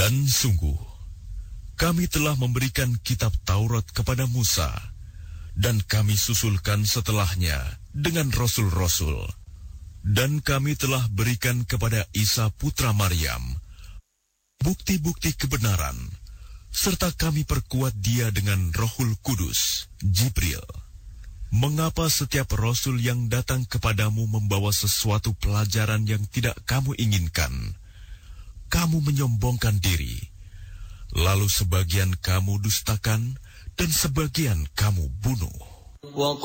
Dan sungguh, kami telah memberikan kitab Taurat kepada Musa, dan kami susulkan setelahnya dengan rasul-rasul. Dan kami telah berikan kepada Isa putra Maryam bukti-bukti kebenaran, serta kami perkuat dia dengan Rohul Kudus, Jibril. Mengapa setiap rasul yang datang kepadamu membawa sesuatu pelajaran yang tidak kamu inginkan? Kamu menyombongkan diri, lalu sebagian kamu dustakan dan sebagian kamu bunuh.